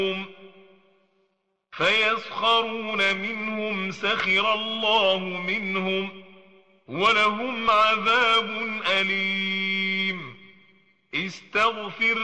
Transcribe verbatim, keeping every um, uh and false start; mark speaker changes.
Speaker 1: فيسخرون منهم سخر الله منهم ولهم عذاب أليم. استغفر